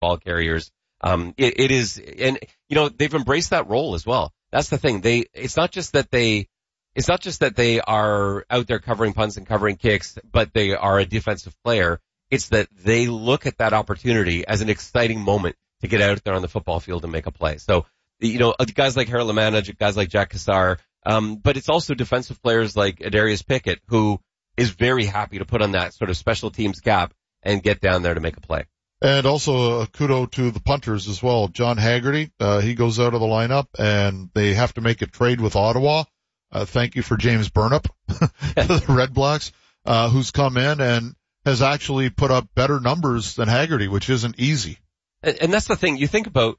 ball carriers. It is, and they've embraced that role as well. That's the thing. It's not just that they are out there covering punts and covering kicks, but they are a defensive player. It's that they look at that opportunity as an exciting moment to get out there on the football field and make a play. So, guys like Harold Lamanna, guys like Jack Cassar, but it's also defensive players like Adarius Pickett, who is very happy to put on that sort of special teams cap and get down there to make a play. And also a kudo to the punters as well. John Haggerty, he goes out of the lineup and they have to make a trade with Ottawa. Thank you for James Burnup, the Red Blacks, who's come in and has actually put up better numbers than Haggerty, which isn't easy. And that's the thing. You think about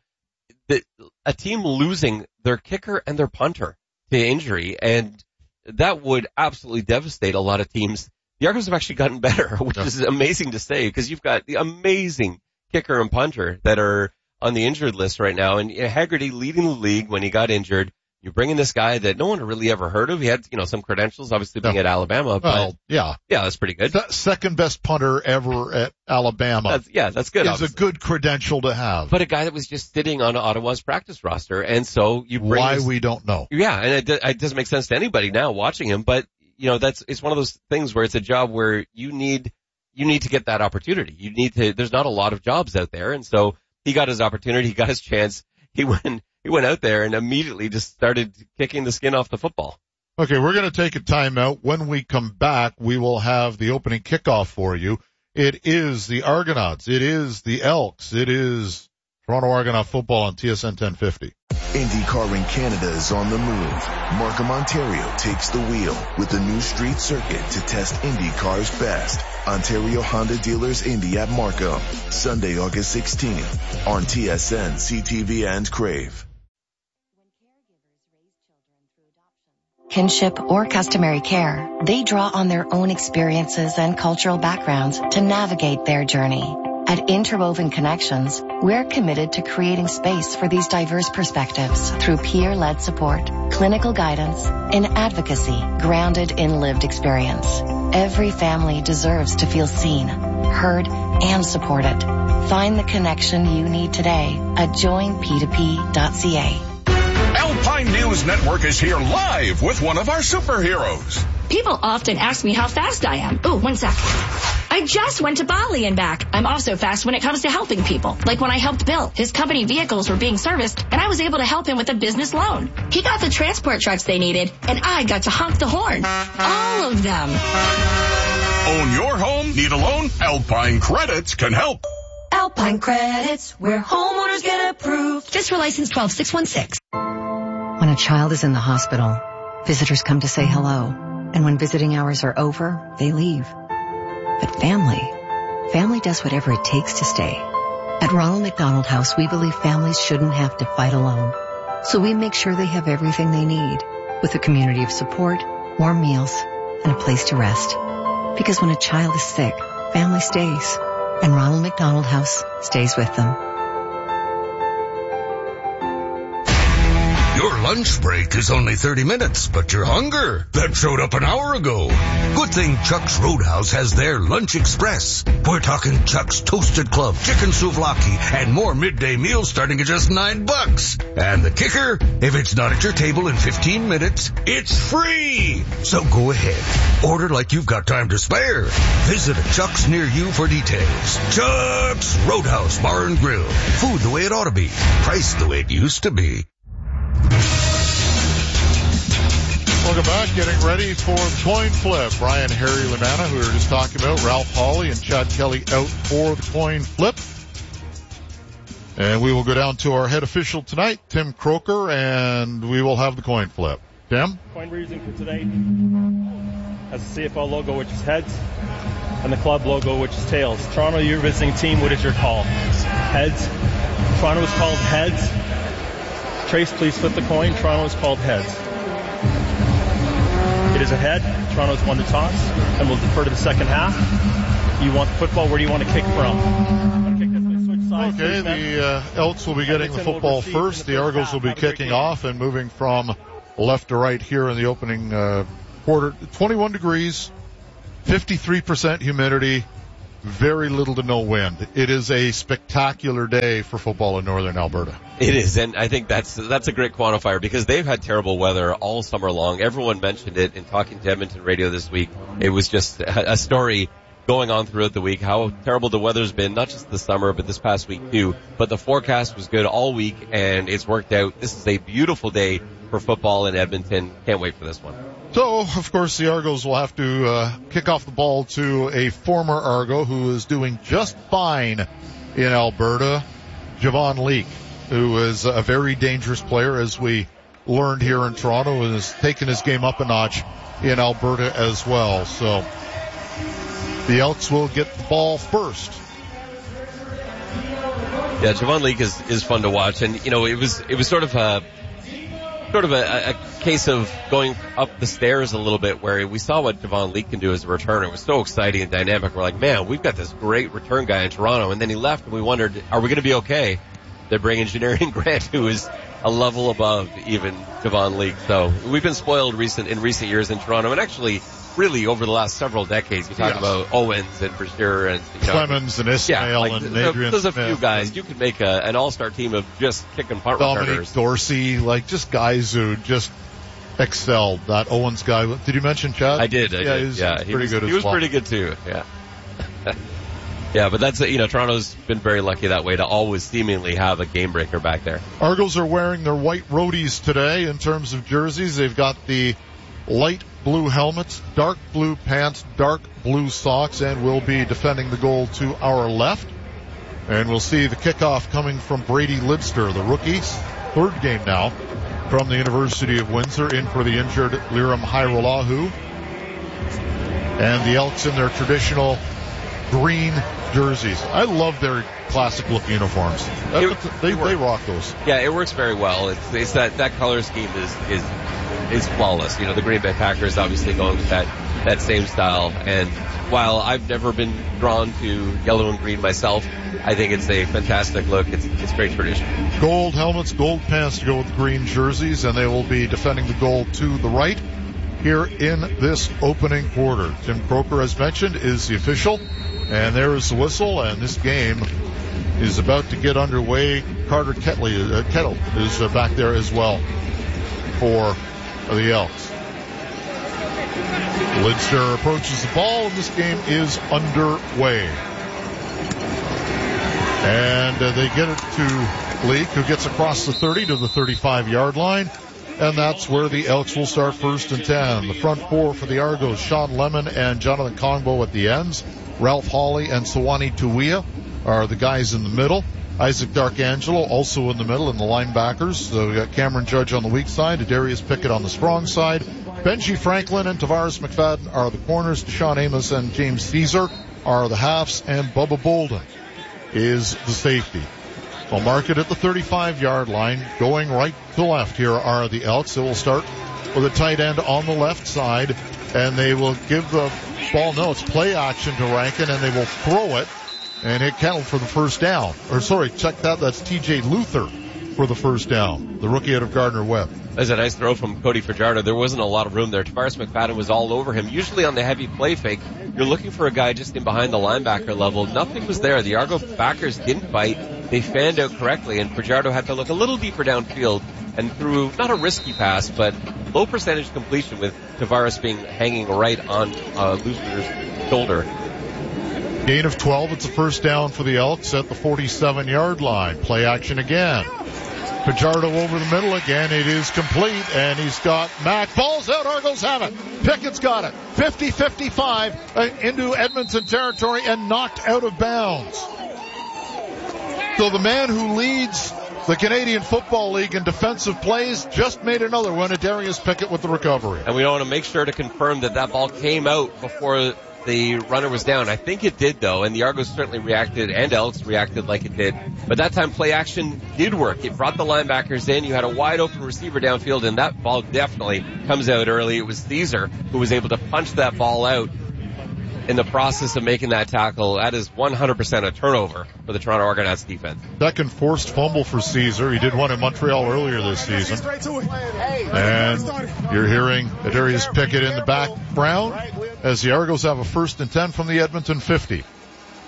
a team losing their kicker and their punter to injury, and that would absolutely devastate a lot of teams. The Argos have actually gotten better, which is amazing to say, because you've got the amazing kicker and punter that are on the injured list right now. And Haggerty leading the league when he got injured. You bring in this guy that no one had really ever heard of. He had, some credentials, obviously being at Alabama. But yeah, that's pretty good. Second best punter ever at Alabama. That's good. It's a good credential to have. But a guy that was just sitting on Ottawa's practice roster. And so you bring Why we don't know. Yeah, and it doesn't make sense to anybody now watching him, but it's one of those things where it's a job where you need to get that opportunity. There's not a lot of jobs out there. And so he got his opportunity. He got his chance. He went out there and immediately just started kicking the skin off the football. Okay, we're going to take a timeout. When we come back, we will have the opening kickoff for you. It is the Argonauts. It is the Elks. It is Toronto Argonaut football on TSN 1050. IndyCar in Canada is on the move. Markham, Ontario takes the wheel with the new street circuit to test IndyCar's best. Ontario Honda Dealers Indy at Markham, Sunday, August 16th on TSN, CTV, and Crave. Kinship or customary care, they draw on their own experiences and cultural backgrounds to navigate their journey. At Interwoven Connections, we're committed to creating space for these diverse perspectives through peer-led support, clinical guidance, and advocacy grounded in lived experience. Every family deserves to feel seen, heard, and supported. Find the connection you need today at joinp2p.ca. Alpine News Network is here live with one of our superheroes. People often ask me how fast I am. Ooh, one sec. I just went to Bali and back. I'm also fast when it comes to helping people. Like when I helped Bill. His company vehicles were being serviced, and I was able to help him with a business loan. He got the transport trucks they needed, and I got to honk the horn. All of them. Own your home? Need a loan? Alpine Credits can help. Alpine Credits, where homeowners get approved. Just for license 12616. When a child is in the hospital, visitors come to say hello. And when visiting hours are over, they leave. But family does whatever it takes to stay. At Ronald McDonald House, we believe families shouldn't have to fight alone. So we make sure they have everything they need, with a community of support, warm meals, and a place to rest. Because when a child is sick, family stays. And Ronald McDonald House stays with them. Your lunch break is only 30 minutes, but your hunger, that showed up an hour ago. Good thing Chuck's Roadhouse has their Lunch Express. We're talking Chuck's Toasted Club, chicken souvlaki, and more midday meals starting at just $9. And the kicker, if it's not at your table in 15 minutes, it's free. So go ahead. Order like you've got time to spare. Visit a Chuck's near you for details. Chuck's Roadhouse Bar and Grill. Food the way it ought to be. Priced the way it used to be. Welcome back. Getting ready for the coin flip. Brian Harry Lamanna, who we were just talking about, Ralph Hawley and Chad Kelly out for the coin flip. And we will go down to our head official tonight, Tim Croker, and we will have the coin flip. Tim? Coin we're using for today has the CFL logo, which is heads, and the club logo, which is tails. Toronto, your visiting team, what is your call? Heads. Toronto is called heads. Trace, please flip the coin. Toronto is called heads. It is a head. Toronto's won the toss, and we'll defer to the second half. You want the football? Where do you want to kick from? Okay, the Elks will be getting the football first. The Argos will be kicking off and moving from left to right here in the opening quarter. 21 degrees, 53% humidity, very little to no wind. It is a spectacular day for football in northern Alberta. It is, and I think that's a great quantifier because they've had terrible weather all summer long. Everyone mentioned it in talking to Edmonton radio this week. It was just a story going on throughout the week, how terrible the weather's been, not just this summer, but this past week too. But the forecast was good all week, and it's worked out. This is a beautiful day for football in Edmonton. Can't wait for this one. So, of course, the Argos will have to kick off the ball to a former Argo who is doing just fine in Alberta, Javon Leake, who is a very dangerous player, as we learned here in Toronto, and has taken his game up a notch in Alberta as well. So the Elks will get the ball first. Yeah, Javon Leake is fun to watch, and it was sort of a case of going up the stairs a little bit, where we saw what Javon Leake can do as a returner. It was so exciting and dynamic. We're like, man, we've got this great return guy in Toronto, and then he left, and we wondered, are we going to be okay? They bring in Janarian Grant, who is a level above even Javon Leake. So we've been spoiled in recent years in Toronto, and actually really over the last several decades. You talk about Owens and Brashear and Clemens and Ismail and Adrian There's a Smith. few guys. You could make an all-star team of just kicking punt Dominic returners. Dorsey, just guys who just excelled. That Owens guy. Did you mention Chad? I did. He was pretty good as well. He was pretty good too. Yeah. Yeah, but that's, Toronto's been very lucky that way to always seemingly have a game breaker back there. Argos are wearing their white roadies today in terms of jerseys. They've got the light blue helmets, dark blue pants, dark blue socks, and will be defending the goal to our left. And we'll see the kickoff coming from Brady Lidster, the rookie's third game now from the University of Windsor, in for the injured Liram Hairolahu. And the Elks in their traditional green jerseys. I love their classic look uniforms. They rock those. Yeah, it works very well. It's that color scheme is flawless. The Green Bay Packers obviously going with that same style. And while I've never been drawn to yellow and green myself, I think it's a fantastic look. It's great tradition. Gold helmets, gold pants to go with the green jerseys, and they will be defending the goal to the right here in this opening quarter. Tim Croker, as mentioned, is the official. And there is the whistle, and this game is about to get underway. Carter Kettle is back there as well for the Elks. Lidster approaches the ball, and this game is underway. And they get it to Leake, who gets across the 30 to the 35-yard line. And that's where the Elks will start first and 10. The front four for the Argos, Sean Lemon and Jonathan Kongbo at the ends. Ralph Hawley and Sawani Tuia are the guys in the middle. Isaac Darkangelo also in the middle in the linebackers. So we got Cameron Judge on the weak side, Darius Pickett on the strong side. Benji Franklin and Tavares McFadden are the corners. Deshaun Amos and James Caesar are the halves, and Bubba Bolden is the safety. We'll mark it at the 35-yard line. Going right to left here are the Elks. They will start with a tight end on the left side, and they will give the ball, it's play action to Rankin, and they will throw it and hit Kettle for the first down. Check that. That's TJ Luther for the first down, the rookie out of Gardner-Webb. That's a nice throw from Cody Fajardo. There wasn't a lot of room there. Tavares McFadden was all over him. Usually on the heavy play fake, you're looking for a guy just in behind the linebacker level. Nothing was there. The Argo backers didn't bite. They fanned out correctly, and Fajardo had to look a little deeper downfield and threw not a risky pass, but low percentage completion, with Tavares being hanging right on Luther's shoulder. Gain of 12. It's a first down for the Elks at the 47-yard line. Play action again. Fajardo over the middle again. It is complete, and he's got Mack. Ball's out. Argos have it. Pickett's got it. 50-55 into Edmonton territory and knocked out of bounds. So the man who leads the Canadian Football League in defensive plays just made another one. Darius Pickett with the recovery. And we want to make sure to confirm that ball came out before the runner was down. I think it did, though, and the Argos certainly reacted, and Elks reacted like it did. But that time play action did work. It brought the linebackers in. You had a wide open receiver downfield, and that ball definitely comes out early. It was Caesar who was able to punch that ball out in the process of making that tackle. That is 100% a turnover for the Toronto Argonauts defense. Second forced fumble for Caesar. He did one in Montreal earlier this season. And you're hearing Darius Pickett in the background as the Argos have a first and 10 from the Edmonton 50.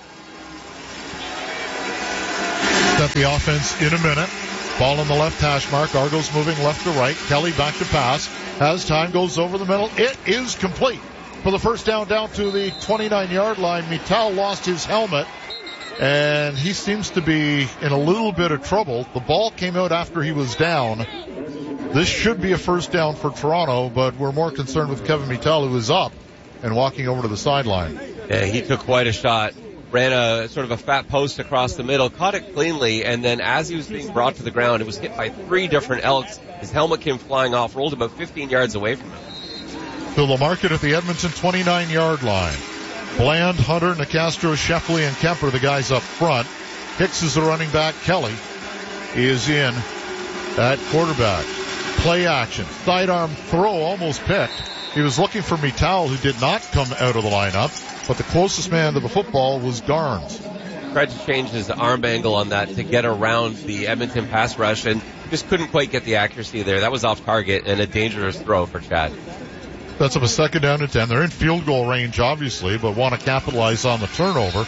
the offense in a minute. Ball on the left hash mark. Argos moving left to right. Kelly back to pass. As time goes over the middle, it is complete. For the first down to the 29-yard line, Mittal lost his helmet, and he seems to be in a little bit of trouble. The ball came out after he was down. This should be a first down for Toronto, but we're more concerned with Kevin Mittal, who is up and walking over to the sideline. Yeah, he took quite a shot. Ran a sort of a fat post across the middle, caught it cleanly, and then as he was being brought to the ground, it was hit by 3 different Elks. His helmet came flying off, rolled about 15 yards away from him. So they'll mark it at the Edmonton 29-yard line. Bland, Hunter, Nicastro, Sheffley, and Kemper, the guys up front. Hicks is the running back. Kelly is in at quarterback. Play action. Sidearm throw almost picked. He was looking for Mittal, who did not come out of the lineup, but the closest man to the football was Garnes. Tried to change his arm angle on that to get around the Edmonton pass rush and just couldn't quite get the accuracy there. That was off target and a dangerous throw for Chad. That's up a second down to 10. They're in field goal range, obviously, but want to capitalize on the turnover.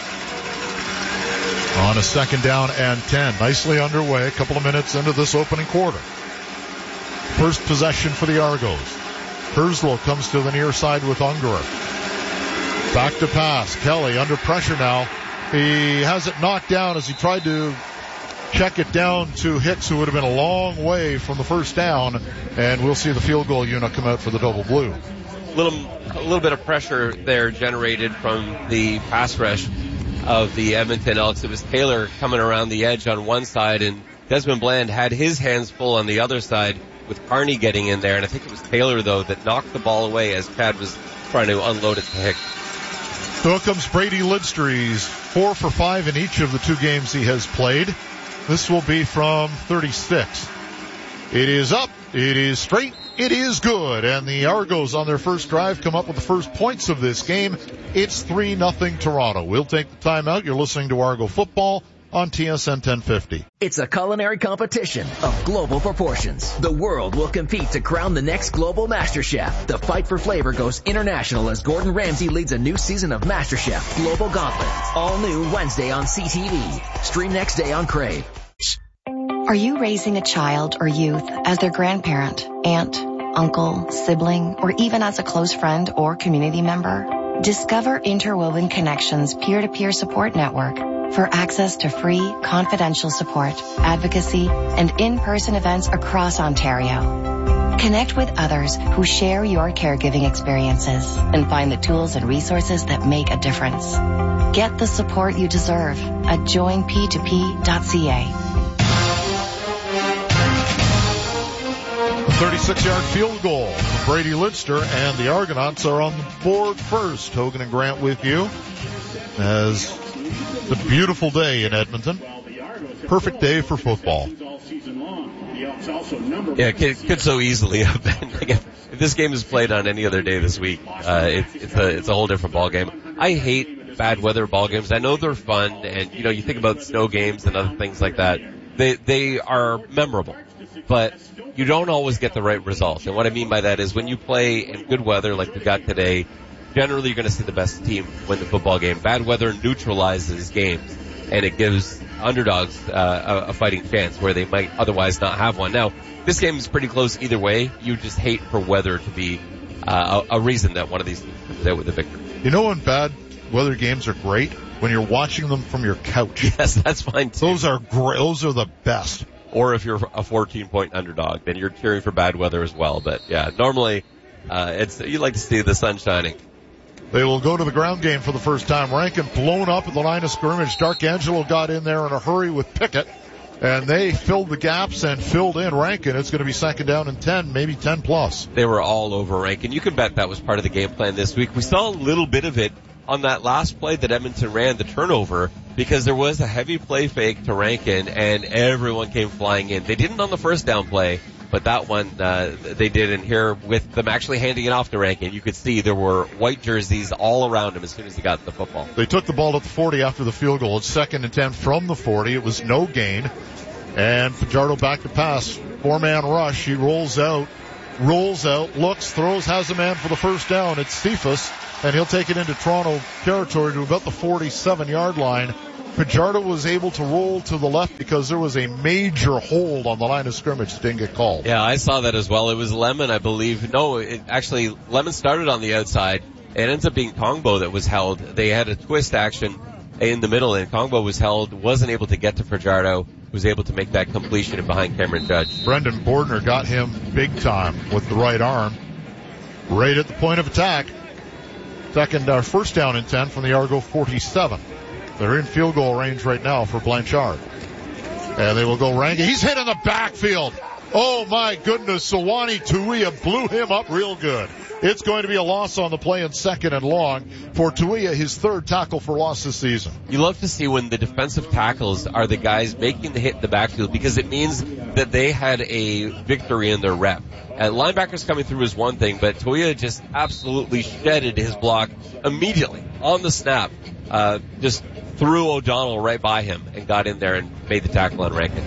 On a second down and 10. Nicely underway, a couple of minutes into this opening quarter. First possession for the Argos. Herzl comes to the near side with Ungerer. Back to pass. Kelly under pressure now. He has it knocked down as he tried to check it down to Hicks, who would have been a long way from the first down, and we'll see the field goal unit come out for the double blue. A little bit of pressure there generated from the pass rush of the Edmonton Elks. It was Taylor coming around the edge on one side, and Desmond Bland had his hands full on the other side with Carney getting in there, and I think it was Taylor, though, that knocked the ball away as Chad was trying to unload it to Hicks. So here comes Brady Lidster. He's 4 for 5 in each of the 2 games he has played. This will be from 36. It is up. It is straight. It is good. And the Argos on their first drive come up with the first points of this game. It's 3-0 Toronto. We'll take the timeout. You're listening to Argo Football on TSN 1050. It's a culinary competition of global proportions. The world will compete to crown the next global master chef. The fight for flavor goes international as Gordon Ramsay leads a new season of MasterChef Global Gauntlet. All new Wednesday on CTV. Stream next day on Crave. Are you raising a child or youth as their grandparent, aunt, uncle, sibling, or even as a close friend or community member? Discover Interwoven Connections peer-to-peer support network for access to free, confidential support, advocacy, and in-person events across Ontario. Connect with others who share your caregiving experiences and find the tools and resources that make a difference. Get the support you deserve at joinp2p.ca. 36-yard field goal from Brady Lidster, and the Argonauts are on the board first. Hogan and Grant with you as it's a beautiful day in Edmonton. Perfect day for football. Yeah, it could so easily have been. If this game is played on any other day this week, it's a whole different ball game. I hate bad weather ball games. I know they're fun, and you think about snow games and other things like that. They are memorable, but you don't always get the right result. And what I mean by that is when you play in good weather like we got today, generally you're going to see the best team win the football game. Bad weather neutralizes games, and it gives underdogs a fighting chance where they might otherwise not have one. Now, this game is pretty close either way. You just hate for weather to be a reason that one of these teams comes out with a victory. You know when bad weather games are great? When you're watching them from your couch. Yes, that's fine too. Those are great. Those are the best. Or if you're a 14-point underdog, then you're cheering for bad weather as well. But yeah, normally you like to see the sun shining. They will go to the ground game for the first time. Rankin blown up at the line of scrimmage. D'Arcangelo got in there in a hurry with Pickett, and they filled the gaps and filled in Rankin. It's going to be second down and 10, maybe 10 plus. They were all over Rankin. You can bet that was part of the game plan this week. We saw a little bit of it on that last play that Edmonton ran, the turnover, because there was a heavy play fake to Rankin, and everyone came flying in. They didn't on the first down play, but that one they did. And here, with them actually handing it off to Rankin, you could see there were white jerseys all around him as soon as he got the football. They took the ball at the 40 after the field goal. It's second and 10 from the 40. It was no gain. And Fajardo back to pass. 4-man rush. He rolls out, looks, throws, has a man for the first down. It's Cephas, and he'll take it into Toronto territory to about the 47-yard line. Fajardo was able to roll to the left because there was a major hold on the line of scrimmage that didn't get called. Yeah, I saw that as well. It was Lemon, I believe. No, Lemon started on the outside. It ends up being Kongbo that was held. They had a twist action in the middle, and Kongbo was held, wasn't able to get to Fajardo, was able to make that completion behind Cameron Judge. Brendan Bordner got him big time with the right arm, right at the point of attack. First down and 10 from the Argo 47. They're in field goal range right now for Blanchard. And they will go Ranga. He's hit in the backfield. Oh my goodness, Sewanee Tuia blew him up real good. It's going to be a loss on the play in 2nd and long for Tuia, his 3rd tackle for loss this season. You love to see when the defensive tackles are the guys making the hit in the backfield because it means that they had a victory in their rep. Linebackers coming through is one thing, but Tuia just absolutely shedded his block immediately on the snap. Just threw O'Donnell right by him and got in there and made the tackle on Rankin.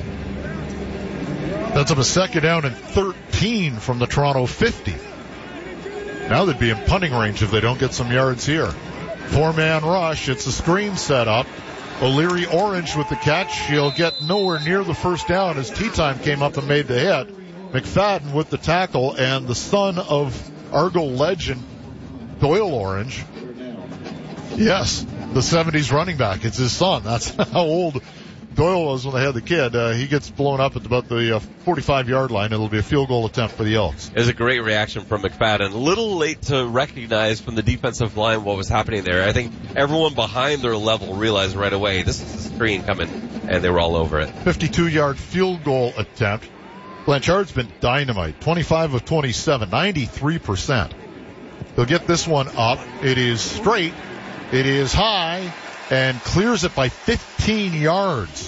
That's up a 2nd down and 13 from the Toronto 50. Now they'd be in punting range if they don't get some yards here. 4-man rush. It's a screen set up. O'Leary Orange with the catch. He'll get nowhere near the first down as T-Time came up and made the hit. McFadden with the tackle, and the son of Argo legend Doyle Orange. Yes, the 70s running back. It's his son. That's how old Doyle was when they had the kid. He gets blown up at about the 45-yard line. It'll be a field goal attempt for the Elks. It was a great reaction from McFadden. A little late to recognize from the defensive line what was happening there. I think everyone behind their level realized right away this is a screen coming, and they were all over it. 52-yard field goal attempt. Blanchard's been dynamite. 25 of 27, 93%. He'll get this one up. It is straight. It is high. And clears it by 15 yards.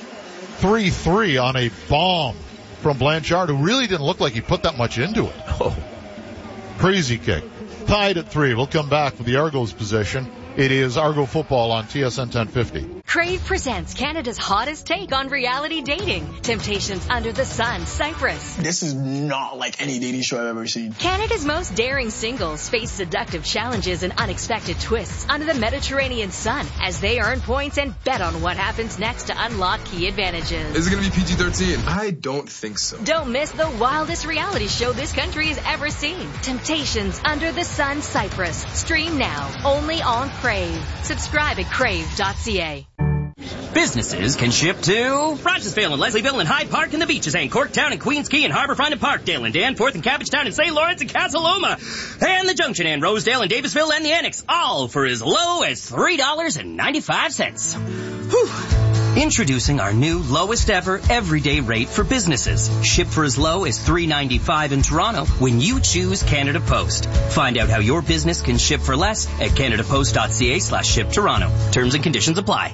3-3 on a bomb from Blanchard, who really didn't look like he put that much into it. Oh. Crazy kick. Tied at 3. We'll come back with the Argos position. It is Argo football on TSN 1050. Crave presents Canada's hottest take on reality dating. Temptations Under the Sun, Cyprus. This is not like any dating show I've ever seen. Canada's most daring singles face seductive challenges and unexpected twists under the Mediterranean sun as they earn points and bet on what happens next to unlock key advantages. Is it going to be PG-13? I don't think so. Don't miss the wildest reality show this country has ever seen. Temptations Under the Sun, Cyprus. Stream now, only on Crave. Subscribe at crave.ca. Businesses can ship to Rogersville and Leslieville and Hyde Park and the Beaches and Corktown and Queens Quay and Harbourfront and Parkdale and Danforth and Cabbagetown and St. Lawrence and Casa Loma and the Junction and Rosedale and Davisville and the Annex, all for as low as $3.95. Whew. Introducing our new lowest ever everyday rate for businesses. Ship for as low as $3.95 in Toronto when you choose Canada Post. Find out how your business can ship for less at canadapost.ca/ship Toronto. Terms and conditions apply.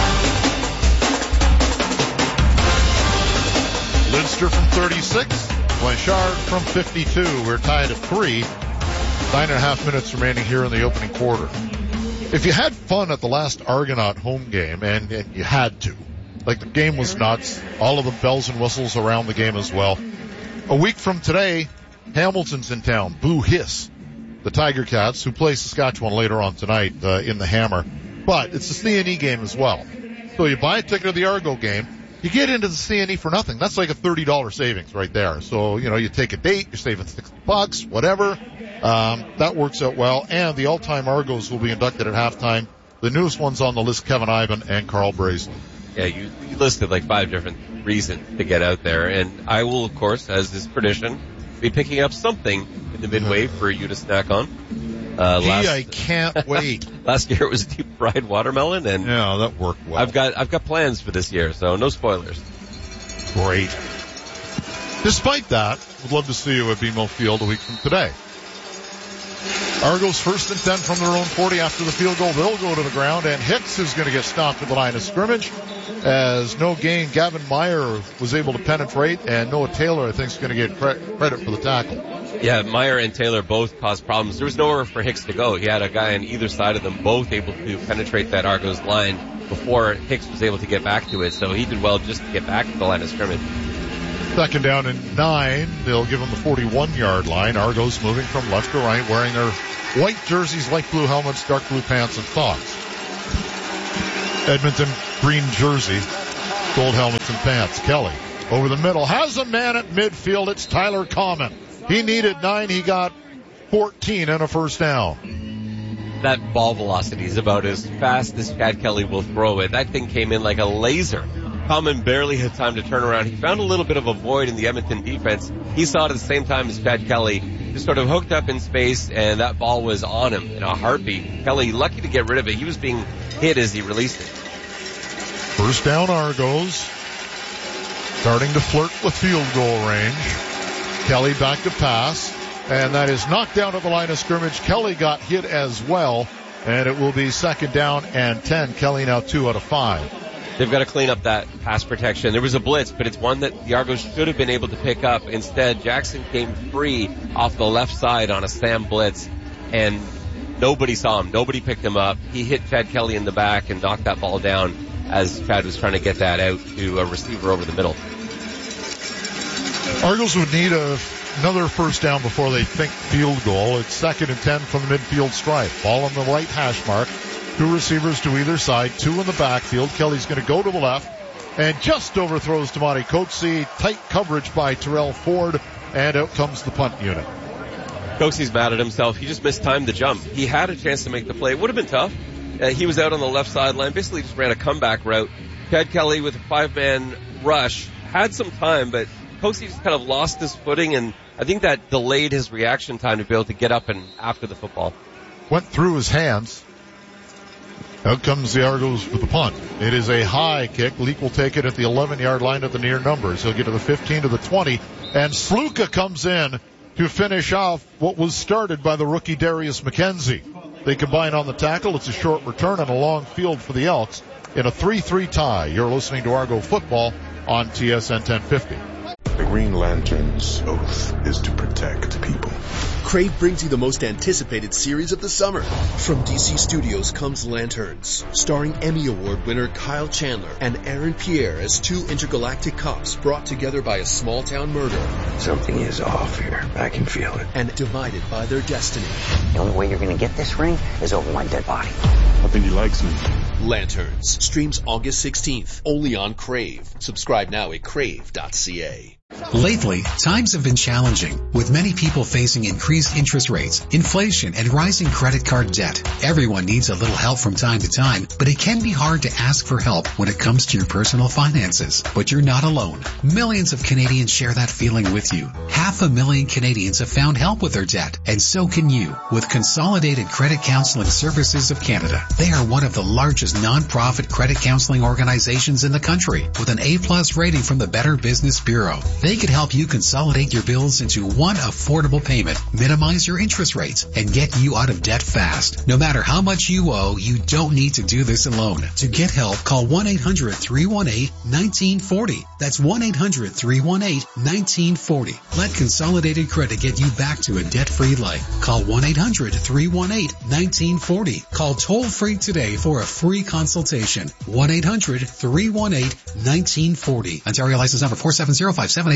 Lidster from 36, Blanchard from 52. We're tied at 3. 9.5 minutes remaining here in the opening quarter. If you had fun at the last Argonaut home game, and you had to, like the game was nuts, all of the bells and whistles around the game as well. A week from today, Hamilton's in town. Boo Hiss, the Tiger Cats, who play Saskatchewan later on tonight in the Hammer. But it's a CNE game as well. So you buy a ticket to the Argo game, you get into the CNE for nothing. That's like a $30 savings right there. So, you take a date, you're saving $60, whatever. That works out well. And the all-time Argos will be inducted at halftime. The newest ones on the list, Kevin Ivan and Carl Brazen. Yeah, you listed like 5 different reasons to get out there. And I will, of course, as is tradition, be picking up something in the midway for you to snack on. I can't wait. Last year it was deep fried watermelon, and yeah, that worked well. I've got plans for this year, so no spoilers. Great. Despite that, would love to see you at BMO Field a week from today. Argos 1st and 10 from their own 40 after the field goal. They'll go to the ground, and Hicks is going to get stopped at the line of scrimmage. As no gain, Gavin Meyer was able to penetrate, and Noah Taylor, I think, is going to get credit for the tackle. Yeah, Meyer and Taylor both caused problems. There was nowhere for Hicks to go. He had a guy on either side of them, both able to penetrate that Argos line before Hicks was able to get back to it. So he did well just to get back to the line of scrimmage. 2nd down and 9. They'll give them the 41-yard line. Argos moving from left to right, wearing their white jerseys, light blue helmets, dark blue pants, and thoughts. Edmonton green jersey, gold helmets and pants. Kelly over the middle, has a man at midfield. It's Tyler Common. He needed 9. He got 14 and a first down. That ball velocity is about as fast as Chad Kelly will throw it. That thing came in like a laser. Common barely had time to turn around. He found a little bit of a void in the Edmonton defense. He saw it at the same time as Chad Kelly. Just sort of hooked up in space, and that ball was on him in a heartbeat. Kelly, lucky to get rid of it. He was being hit as he released it. First down, Argos. Starting to flirt with field goal range. Kelly back to pass, and that is knocked down at the line of scrimmage. Kelly got hit as well, and it will be second down and 10. Kelly now 2 out of 5. They've got to clean up that pass protection. There was a blitz, but it's one that the Argos should have been able to pick up. Instead, Jackson came free off the left side on a Sam blitz, and nobody saw him. Nobody picked him up. He hit Chad Kelly in the back and knocked that ball down as Chad was trying to get that out to a receiver over the middle. Argos would need another first down before they think field goal. It's second and 10 from the midfield stripe. Ball on the right hash mark. 2 receivers to either side, 2 in the backfield. Kelly's going to go to the left and just overthrows Damani Coetzee. Tight coverage by Terrell Ford, and out comes the punt unit. Coetzee's mad at himself. He just mistimed the jump. He had a chance to make the play. It would have been tough. He was out on the left sideline, basically just ran a comeback route. Chad Kelly with a 5-man rush had some time, but Coetzee just kind of lost his footing, and I think that delayed his reaction time to be able to get up and after the football. Went through his hands. Out comes the Argos with the punt. It is a high kick. Leak will take it at the 11-yard line at the near numbers. He'll get to the 15 to the 20, and Sluka comes in to finish off what was started by the rookie Darius McKenzie. They combine on the tackle. It's a short return and a long field for the Elks in a 3-3 tie. You're listening to Argo Football on TSN 1050. The Green Lantern's oath is to protect people. Crave brings you the most anticipated series of the summer. From DC Studios comes Lanterns, starring Emmy Award winner Kyle Chandler and Aaron Pierre as 2 intergalactic cops brought together by a small-town murder. Something is off here. I can feel it. And divided by their destiny. The only way you're going to get this ring is over my dead body. I think he likes me. Lanterns streams August 16th, only on Crave. Subscribe now at crave.ca. Lately, times have been challenging, with many people facing increased interest rates, inflation, and rising credit card debt. Everyone needs a little help from time to time, but it can be hard to ask for help when it comes to your personal finances. But you're not alone. Millions of Canadians share that feeling with you. 500,000 Canadians have found help with their debt, and so can you, with Consolidated Credit Counseling Services of Canada. They are one of the largest non-profit credit counseling organizations in the country, with an A+ rating from the Better Business Bureau. They could help you consolidate your bills into one affordable payment, minimize your interest rates, and get you out of debt fast. No matter how much you owe, you don't need to do this alone. To get help, call 1-800-318-1940. That's 1-800-318-1940. Let Consolidated Credit get you back to a debt-free life. Call 1-800-318-1940. Call toll-free today for a free consultation. 1-800-318-1940. Ontario license number 4705786.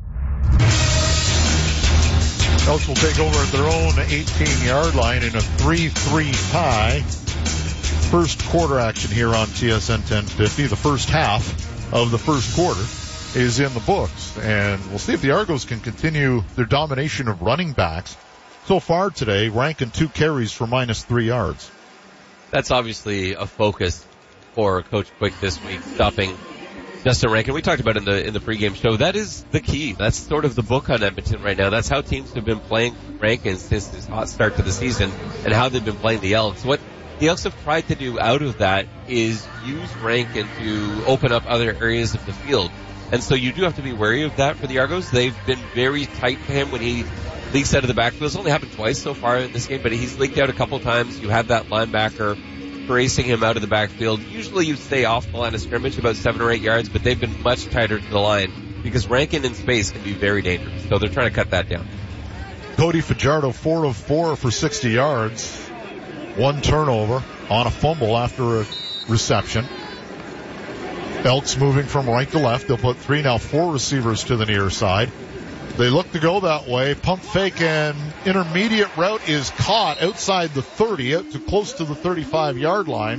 Elks will take over at their own 18-yard line in a 3-3 tie. First quarter action here on TSN 1050. The first half of the first quarter is in the books, and we'll see if the Argos can continue their domination of running backs. So far today, Rankin 2 carries for -3 yards. That's obviously a focus for Coach Quick this week, stopping Justin Rankin. We talked about it in the pregame show. That is the key. That's sort of the book on Edmonton right now. That's how teams have been playing Rankin since this hot start to the season and how they've been playing the Elks. What the Elks have tried to do out of that is use Rankin to open up other areas of the field. And so you do have to be wary of that for the Argos. They've been very tight to him when he leaks out of the backfield. It's only happened twice so far in this game, but he's leaked out a couple times. You have that linebacker racing him out of the backfield. Usually you stay off the line of scrimmage about 7 or 8 yards, but they've been much tighter to the line because Rankin in space can be very dangerous. So they're trying to cut that down. Cody Fajardo 4 of 4 for 60 yards. 1 turnover on a fumble after a reception. Elks moving from right to left. They'll put 4 receivers to the near side. They look to go that way. Pump fake and intermediate route is caught outside the 30, out to close to the 35-yard line.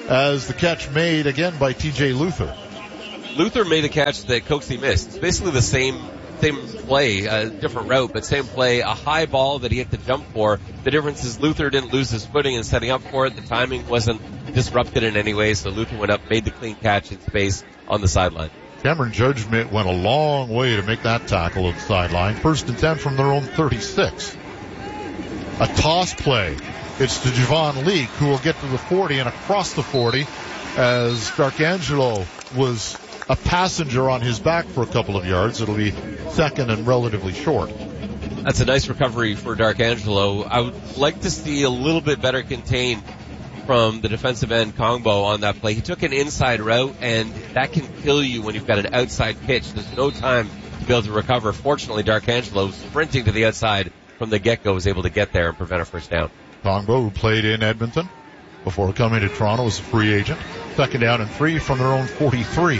as the catch made again by TJ Luther. Luther made a catch that Coxie missed. It's basically the same play, different route, but same play, a high ball that he had to jump for. The difference is Luther didn't lose his footing in setting up for it. The timing wasn't disrupted in any way, so Luther went up, made the clean catch in space on the sideline. Cameron Judge went a long way to make that tackle at the sideline. 1st and 10 from their own 36. A toss play. It's to Javon Leake, who will get to the 40 and across the 40 as Darkangelo was a passenger on his back for a couple of yards. It'll be second and relatively short. That's a nice recovery for Darkangelo. I would like to see a little bit better contained from the defensive end Kongbo on that play. He took an inside route, and that can kill you when you've got an outside pitch. There's no time to be able to recover. Fortunately, Darkangelo, sprinting to the outside from the get-go, was able to get there and prevent a first down. Kongbo, who played in Edmonton before coming to Toronto, was a free agent. 2nd down and 3 from their own 43.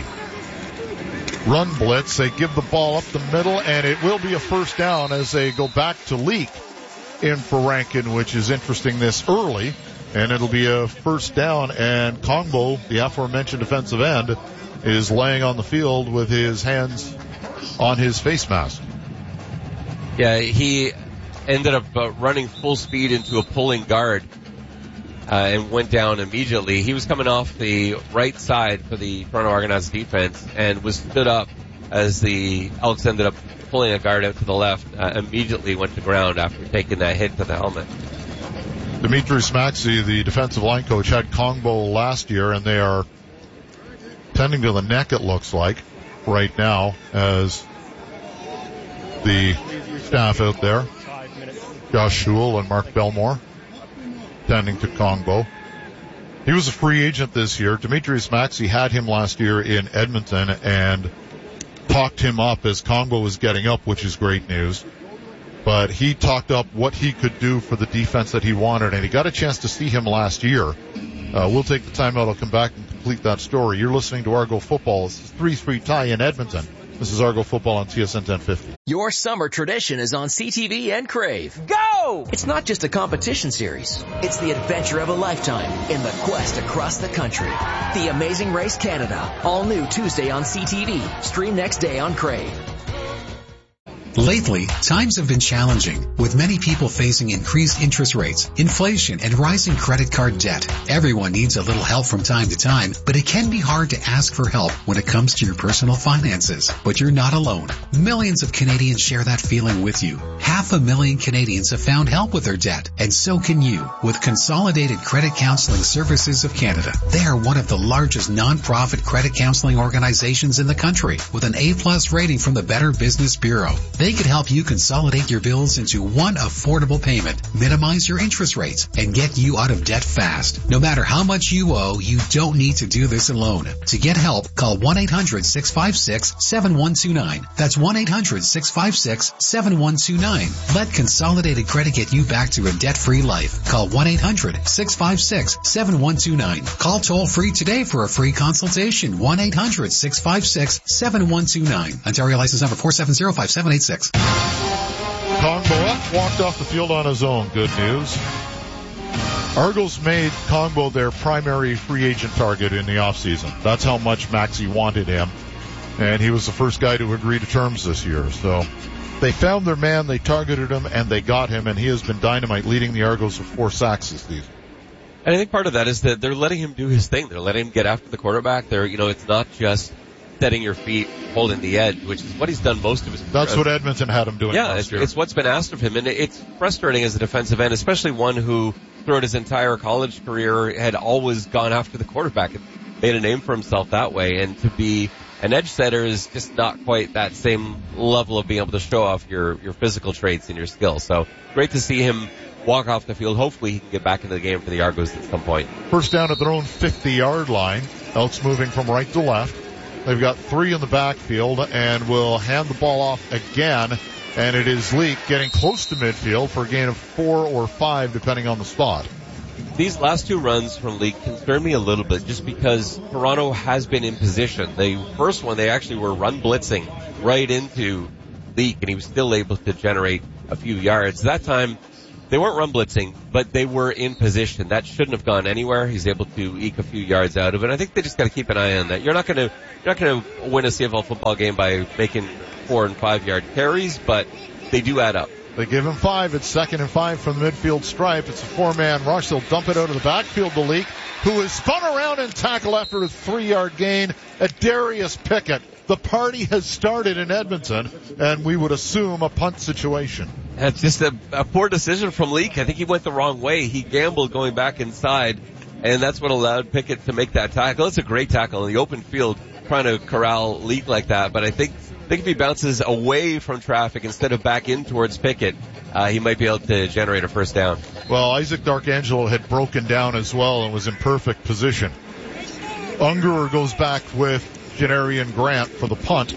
Run blitz. They give the ball up the middle, and it will be a first down as they go back to Leake in for Rankin, which is interesting this early. And it'll be a first down, and Kongbo, the aforementioned defensive end, is laying on the field with his hands on his face mask. Yeah, he ended up running full speed into a pulling guard and went down immediately. He was coming off the right side for the Toronto Argonauts defense and was stood up as the Elks ended up pulling a guard out to the left, immediately went to ground after taking that hit to the helmet. Demetrius Maxey, the defensive line coach, had Kongbo last year, and they are tending to the neck, it looks like, right now, as the staff out there, Josh Schul and Mark Belmore, tending to Kongbo. He was a free agent this year. Demetrius Maxey had him last year in Edmonton and talked him up as Kongbo was getting up, which is great news. But he talked up what he could do for the defense that he wanted, and he got a chance to see him last year. We'll take the time out. I'll come back and complete that story. You're listening to Argo Football. This is 3-3 tie in Edmonton. This is Argo Football on TSN 1050. Your summer tradition is on CTV and Crave. Go! It's not just a competition series. It's the adventure of a lifetime in the quest across the country. The Amazing Race Canada. All new Tuesday on CTV. Stream next day on Crave. Lately, times have been challenging, with many people facing increased interest rates, inflation, and rising credit card debt. Everyone needs a little help from time to time, but it can be hard to ask for help when it comes to your personal finances. But you're not alone. Millions of Canadians share that feeling with you. 500,000 Canadians have found help with their debt, and so can you with Consolidated Credit Counseling Services of Canada. They are one of the largest non-profit credit counseling organizations in the country, with an A+ rating from the Better Business Bureau. They could help you consolidate your bills into one affordable payment, minimize your interest rates, and get you out of debt fast. No matter how much you owe, you don't need to do this alone. To get help, call 1-800-656-7129. That's 1-800-656-7129. Let Consolidated Credit get you back to a debt-free life. Call 1-800-656-7129. Call toll-free today for a free consultation. 1-800-656-7129. Ontario license number 4705786. Kongbo walked off the field on his own. Good news. Argos made Kongbo their primary free agent target in the offseason. That's how much Maxey wanted him. And he was the first guy to agree to terms this year. So they found their man, they targeted him, and they got him, and he has been dynamite, leading the Argos with 4 sacks this season. And I think part of that is that they're letting him do his thing. They're letting him get after the quarterback. It's not just setting your feet, holding the edge, which is what he's done most of his career. That's what Edmonton had him doing last year. It's what's been asked of him, and it's frustrating as a defensive end, especially one who, throughout his entire college career, had always gone after the quarterback and made a name for himself that way. And to be an edge setter is just not quite that same level of being able to show off your physical traits and your skills. So great to see him walk off the field. Hopefully he can get back into the game for the Argos at some point. First down at their own 50-yard line. Elks moving from right to left. They've got 3 in the backfield and will hand the ball off again. And it is Leake getting close to midfield for a gain of 4 or 5, depending on the spot. These last 2 runs from Leake concern me a little bit just because Toronto has been in position. The first one, they actually were run blitzing right into Leake, and he was still able to generate a few yards. That time, they weren't run blitzing, but they were in position. That shouldn't have gone anywhere. He's able to eke a few yards out of it. I think they just got to keep an eye on that. You're not going to win a CFL football game by making 4 and 5 yard carries, but they do add up. They give him 5. It's 2nd and 5 from the midfield stripe. It's a 4-man rush. They'll dump it out of the backfield to Leak, who is spun around and tackled after a 3-yard gain at Darius Pickett. The party has started in Edmonton, and we would assume a punt situation. That's just a poor decision from Leak. I think he went the wrong way. He gambled going back inside, and that's what allowed Pickett to make that tackle. It's a great tackle in the open field, trying to corral Leak like that. But I think if he bounces away from traffic instead of back in towards Pickett, he might be able to generate a first down. Well, Isaac Darkangelo had broken down as well and was in perfect position. Ungerer goes back with Janarian Grant for the punt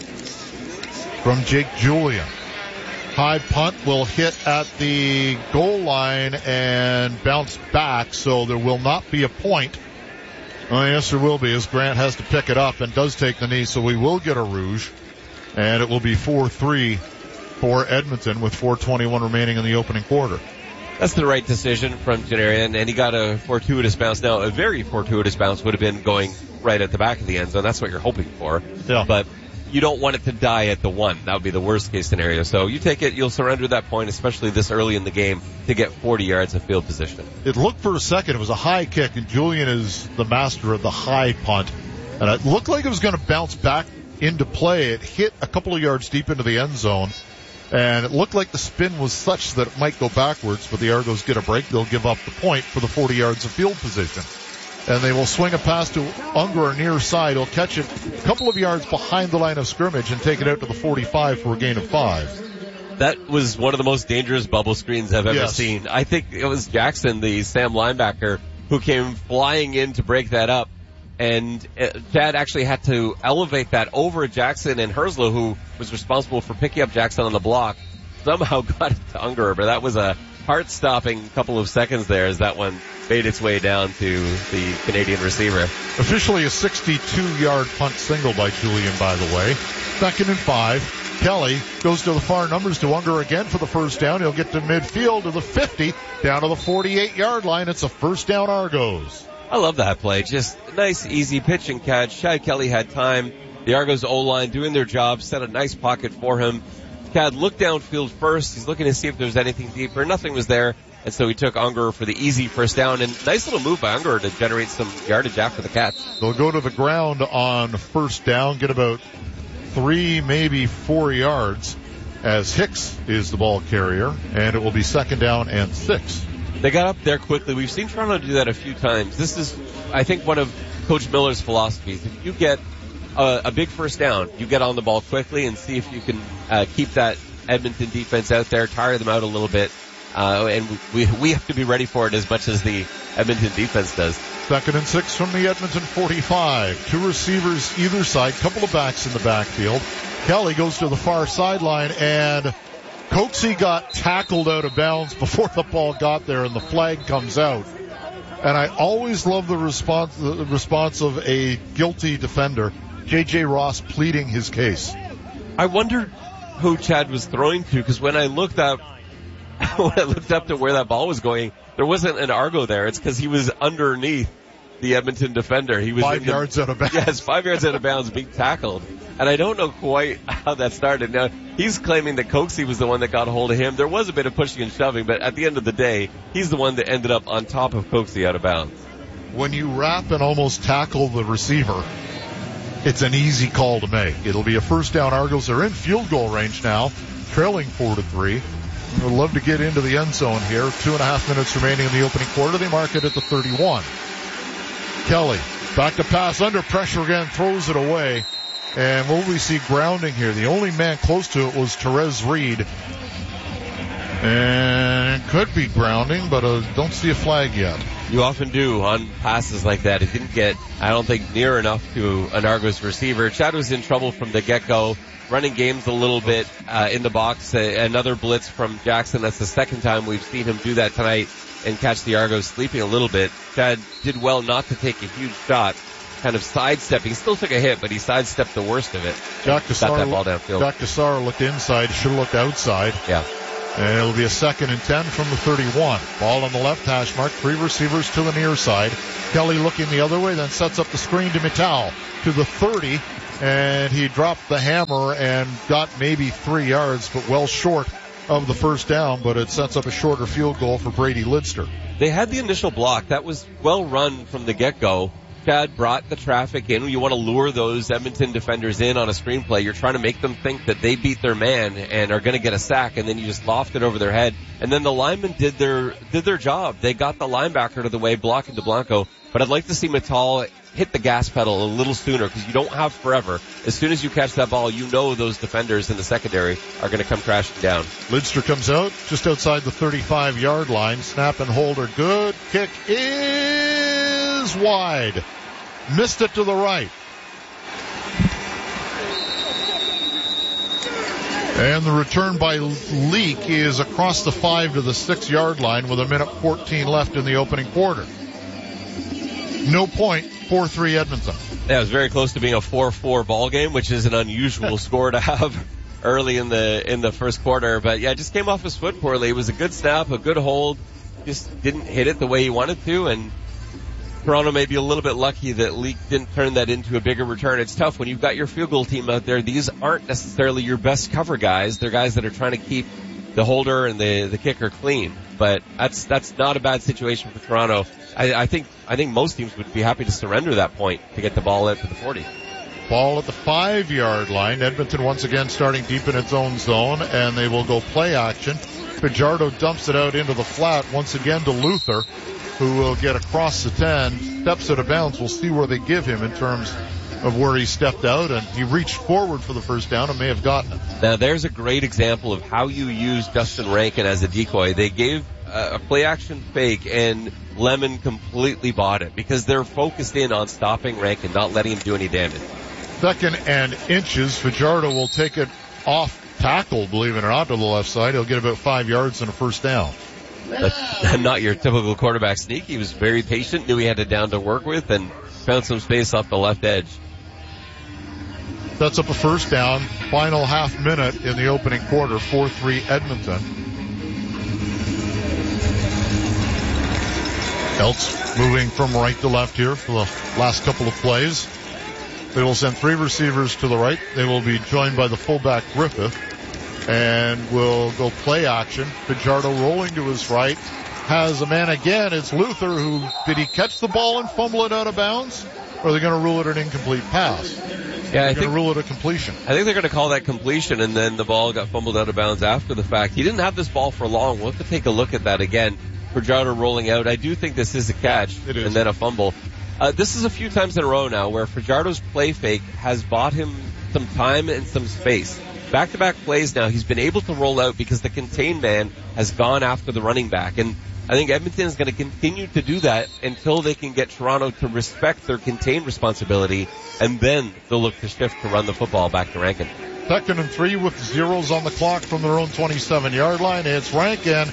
from Jake Julian. High punt will hit at the goal line and bounce back, so there will not be a point. Oh, yes, there will be, as Grant has to pick it up and does take the knee, so we will get a rouge. And it will be 4-3 for Edmonton with 4:21 remaining in the opening quarter. That's the right decision from Janarian, and he got a fortuitous bounce. Now, a very fortuitous bounce would have been going right at the back of the end zone. That's what you're hoping for. Yeah. But you don't want it to die at the 1. That would be the worst case scenario. So you take it, you'll surrender that point, especially this early in the game, to get 40 yards of field position. It looked for a second, it was a high kick, and Julian is the master of the high punt. And it looked like it was going to bounce back into play. It hit a couple of yards deep into the end zone, and it looked like the spin was such that it might go backwards, but the Argos get a break. They'll give up the point for the 40 yards of field position. And they will swing a pass to Ungerer near side. He'll catch it a couple of yards behind the line of scrimmage and take it out to the 45 for a gain of 5. That was one of the most dangerous bubble screens I've ever seen. I think it was Jackson, the Sam linebacker, who came flying in to break that up. And Chad actually had to elevate that over Jackson, and Herzlo, who was responsible for picking up Jackson on the block, somehow got it to Ungerer. But that was a heart-stopping couple of seconds there as that one made its way down to the Canadian receiver. Officially a 62-yard punt single by Julian, by the way. 2nd and 5. Kelly goes to the far numbers to Ungerer again for the first down. He'll get to midfield to the 50, down to the 48-yard line. It's a first down Argos. I love that play. Just a nice, easy pitch and catch. Chad Kelly had time. The Argos O-line doing their job, set a nice pocket for him. Chad looked downfield first. He's looking to see if there's anything deeper. Nothing was there, and so he took Ungerer for the easy first down. And nice little move by Ungerer to generate some yardage after the catch. They'll go to the ground on first down, get about 3, maybe 4 yards, as Hicks is the ball carrier, and it will be 2nd down and 6. They got up there quickly. We've seen Toronto do that a few times. This is, I think, one of Coach Miller's philosophies. If you get a big first down, you get on the ball quickly and see if you can keep that Edmonton defense out there, tire them out a little bit. And we have to be ready for it as much as the Edmonton defense does. 2nd and 6 from the Edmonton 45. 2 receivers either side, couple of backs in the backfield. Kelly goes to the far sideline, and Coxie got tackled out of bounds before the ball got there, and the flag comes out. And I always love the response of a guilty defender, J.J. Ross, pleading his case. I wondered who Chad was throwing to, because when I looked up to where that ball was going, there wasn't an Argo there. It's because he was underneath the Edmonton defender. He was 5 yards out of bounds. Yes, 5 yards out of bounds, being tackled. And I don't know quite how that started. Now, he's claiming that Coxie was the one that got a hold of him. There was a bit of pushing and shoving, but at the end of the day, he's the one that ended up on top of Coxie out of bounds. When you wrap and almost tackle the receiver, it's an easy call to make. It'll be a first down. Argos are in field goal range now, trailing 4-3. We'd love to get into the end zone here. 2.5 minutes remaining in the opening quarter. They mark it at the 31. Kelly, back to pass, under pressure again, throws it away. And will we see grounding here? The only man close to it was Therese Reed. And it could be grounding, but don't see a flag yet. You often do on passes like that. It didn't get, I don't think, near enough to an Argos receiver. Chad was in trouble from the get-go, running games a little bit in the box. Another blitz from Jackson. That's the second time we've seen him do that tonight and catch the Argos sleeping a little bit. Chad did well not to take a huge shot, kind of sidestepping. He still took a hit, but he sidestepped the worst of it. Jack Got that ball downfield. Jack Cassar looked inside, should have looked outside. Yeah. And it'll be a 2nd and 10 from the 31. Ball on the left hash mark. 3 receivers to the near side. Kelly looking the other way, then sets up the screen to Mittal to the 30. And he dropped the hammer and got maybe 3 yards, but well short of the first down. But it sets up a shorter field goal for Brady Lidster. They had the initial block. That was well run from the get-go. Chad brought the traffic in. You want to lure those Edmonton defenders in on a screenplay. You're trying to make them think that they beat their man and are going to get a sack, and then you just loft it over their head. And then the linemen did their job. They got the linebacker to the way, blocking DeBlanco. But I'd like to see Mittal hit the gas pedal a little sooner, because you don't have forever. As soon as you catch that ball, you know those defenders in the secondary are going to come crashing down. Lidster comes out just outside the 35-yard line. Snap and hold are good. Kick is wide. Missed it to the right. And the return by Leak is across the 5 to the 6-yard line with 1:14 left in the opening quarter. No point, 4-3 Edmonton. Yeah, it was very close to being a 4-4 ball game, which is an unusual score to have early in the first quarter. But yeah, just came off his foot poorly. It was a good snap, a good hold. Just didn't hit it the way he wanted to, and Toronto may be a little bit lucky that Leak didn't turn that into a bigger return. It's tough when you've got your field goal team out there. These aren't necessarily your best cover guys. They're guys that are trying to keep the holder and the kicker clean. But that's not a bad situation for Toronto. I think most teams would be happy to surrender that point to get the ball out to the 40. Ball at the 5-yard line. Edmonton once again starting deep in its own zone, and they will go play action. Fajardo dumps it out into the flat once again to Luther, who will get across the 10, steps out of bounds. We'll see where they give him in terms of where he stepped out, and he reached forward for the first down and may have gotten it. Now there's a great example of how you use Dustin Rankin as a decoy. They gave a play action fake, and Lemon completely bought it because they're focused in on stopping Rankin, not letting him do any damage. 2nd and inches. Fajardo will take it off tackle, believe it or not, to the left side. He'll get about 5 yards and a first down. That's not your typical quarterback sneak. He was very patient, knew he had it down to work with, and found some space off the left edge. Sets up a first down. Final half minute in the opening quarter. 4-3 Edmonton. Elks moving from right to left here for the last couple of plays. They will send 3 receivers to the right. They will be joined by the fullback Griffith, and will go play action. Fajardo rolling to his right. Has a man again. It's Luther, who, did he catch the ball and fumble it out of bounds? Or are they going to rule it an incomplete pass? Yeah, I think rule it a completion. I think they're going to call that completion, and then the ball got fumbled out of bounds after the fact. He didn't have this ball for long. We'll have to take a look at that again. Fajardo rolling out. I do think this is a catch. It is. And then a fumble. This is a few times in a row now where Fajardo's play fake has bought him some time and some space. Back-to-back plays now, he's been able to roll out because the contained man has gone after the running back. And I think Edmonton is going to continue to do that until they can get Toronto to respect their contained responsibility, and then they'll look to shift to run the football back to Rankin. 2nd and 3 with zeros on the clock from their own 27-yard line. It's Rankin,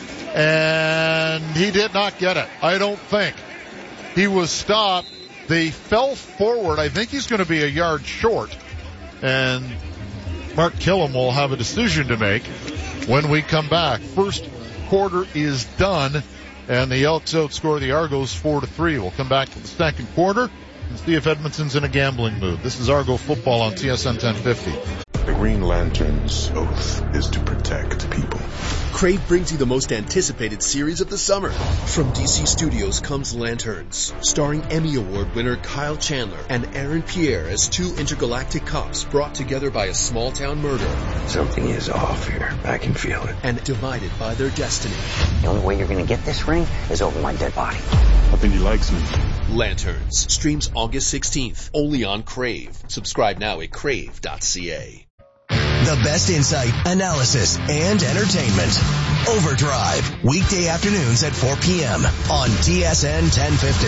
and he did not get it, I don't think. He was stopped. They fell forward. I think he's going to be a yard short, and Mark Killam will have a decision to make when we come back. First quarter is done, and the Elks outscore the Argos 4-3. We'll come back to the second quarter and see if Edmonton's in a gambling mood. This is Argo Football on TSN 1050. The Green Lantern's oath is to protect people. Crave brings you the most anticipated series of the summer. From DC Studios comes Lanterns, starring Emmy Award winner Kyle Chandler and Aaron Pierre as 2 intergalactic cops brought together by a small-town murder. Something is off here. I can feel it. And divided by their destiny. The only way you're going to get this ring is over my dead body. I think he likes me. Lanterns streams August 16th, only on Crave. Subscribe now at crave.ca. The best insight, analysis, and entertainment. Overdrive, weekday afternoons at 4 p.m. on TSN 1050.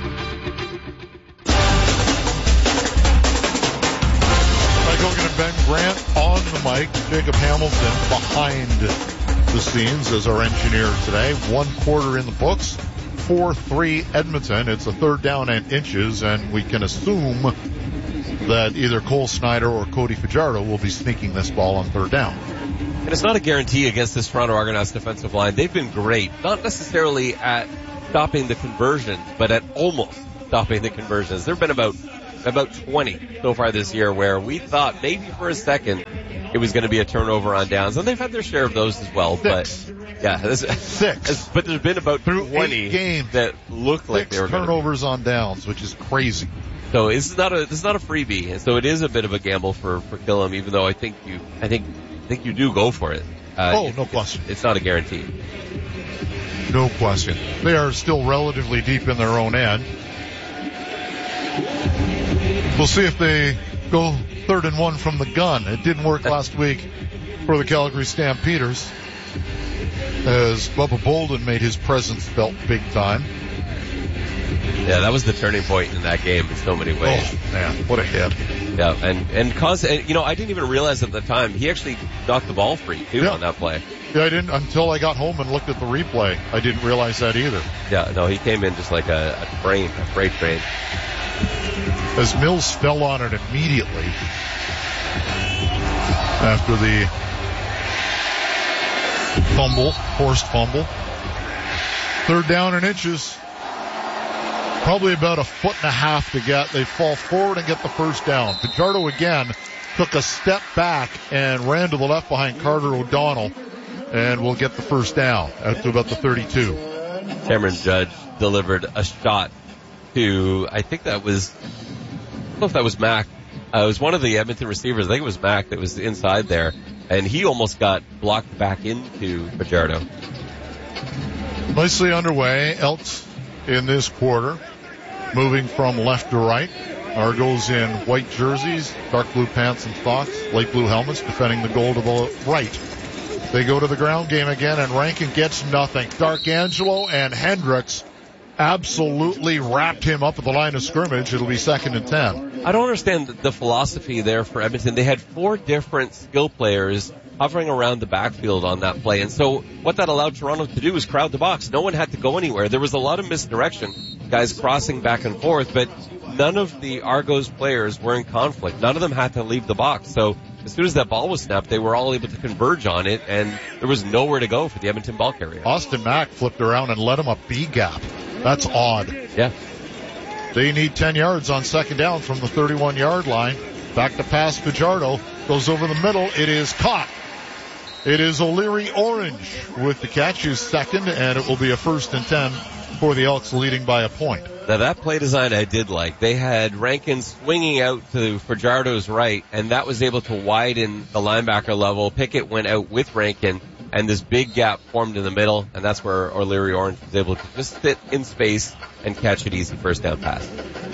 Mike Hogan and Ben Grant on the mic. Jacob Hamilton behind the scenes as our engineer today. 1 quarter in the books. 4-3 Edmonton. It's a 3rd down and inches, and we can assume that either Cole Snyder or Cody Fajardo will be sneaking this ball on third down. And it's not a guarantee against this Toronto Argonauts defensive line. They've been great, not necessarily at stopping the conversions, but at almost stopping the conversions. There have been about 20 so far this year where we thought maybe for a second it was going to be a turnover on downs, and they've had their share of those as well. Six. But yeah, Six. But there's been about 20 games that look like they were turnovers on downs, which is crazy. So this is not a freebie, and so it is a bit of a gamble for Killam, even though I think you do go for it. No question. It's not a guarantee. No question. They are still relatively deep in their own end. We'll see if they go 3rd and 1 from the gun. It didn't work last week for the Calgary Stampeders, as Bubba Bolden made his presence felt big time. Yeah, that was the turning point in that game in so many ways. Oh, man, what a hit. Yeah, and I didn't even realize at the time, he actually knocked the ball free, too, on that play. Yeah, I didn't, until I got home and looked at the replay. I didn't realize that either. Yeah, no, he came in just like a freight train. As Mills fell on it immediately after the forced fumble. 3rd down and inches. Probably about 1.5 feet to get. They fall forward and get the first down. Fajardo again took a step back and ran to the left behind Carter O'Donnell, and will get the first down out to about the 32. Cameron Judge delivered a shot to, I think that was, I don't know if that was Mack. It was one of the Edmonton receivers. I think it was Mack that was inside there, and he almost got blocked back into Fajardo. Nicely underway. Elks in this quarter, moving from left to right. Argos in white jerseys, dark blue pants and socks, light blue helmets, defending the goal to the right. They go to the ground game again, and Rankin gets nothing. D'Arcangelo and Hendricks absolutely wrapped him up at the line of scrimmage. It'll be 2nd and 10. I don't understand the philosophy there for Edmonton. They had 4 different skill players hovering around the backfield on that play. And so what that allowed Toronto to do was crowd the box. No one had to go anywhere. There was a lot of misdirection, guys crossing back and forth, but none of the Argos players were in conflict. None of them had to leave the box. So as soon as that ball was snapped, they were all able to converge on it, and there was nowhere to go for the Edmonton ball carrier. Austin Mack flipped around and led him a B gap. That's odd. Yeah. They need 10 yards on 2nd down from the 31-yard line. Back to pass. Fajardo goes over the middle. It is caught. It is O'Leary Orange with the catch. He's 2nd, and it will be a 1st and 10 for the Elks, leading by a point. Now that play design I did like. They had Rankin swinging out to Fajardo's right, and that was able to widen the linebacker level. Pickett went out with Rankin, and this big gap formed in the middle, and that's where O'Leary Orange was able to just sit in space and catch an easy 1st down pass.